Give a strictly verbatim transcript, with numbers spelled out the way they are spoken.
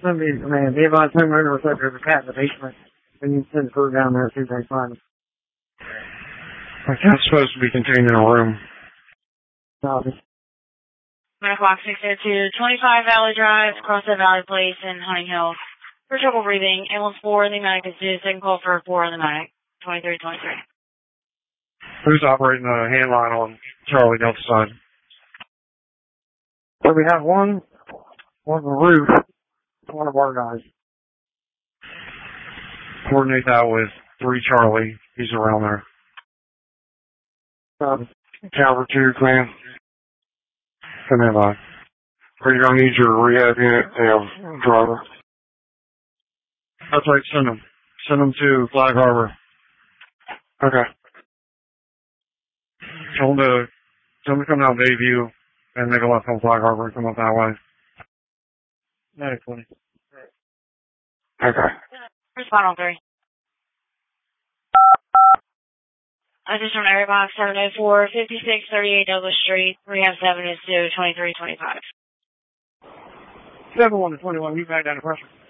Somebody, man, be advised, home owner was over the cat in the basement. We need to send the crew down there as soon as they find him. The cat's supposed to be contained in a room. Copy. nine o'clock, six oh two, twenty-five Valley Drive, Crossehead Valley Place in Hunting Hill. For trouble breathing, ambulance four in the United States, second call for four in the night, twenty-three twenty-three. Who's operating the hand line on Charlie Delta side? So we have one on the roof, one of our guys. Coordinate that with three Charlie. He's around there. Um, Calvert two, clan. Come in by. Are you going to need your rehab unit and driver? That's right, send them. Send them to Flag Harbor. Okay. Tell them to, tell them to come down Bayview and make a left on Flag Harbor and come up that way. nine twenty. Okay. Respond on three. Additional area box seven oh four, fifty-six thirty-eight Douglas Street, rehab seven is due twenty-three twenty-five. seven one to twenty-one, you back down to pressure.